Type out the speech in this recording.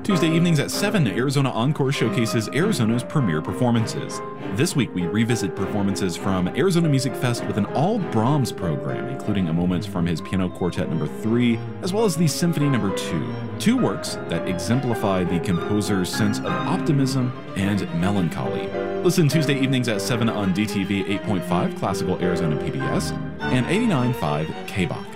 Tuesday evenings at 7, Arizona Encore showcases Arizona's premier performances. This week, we revisit performances from Arizona Music Fest with an all-Brahms program, including a moment from his Piano Quartet No. 3, as well as the Symphony No. 2, two works that exemplify the composer's sense of optimism and melancholy. Listen Tuesday evenings at 7 on DTV 8.5 Classical Arizona PBS and 89.5 KBOX.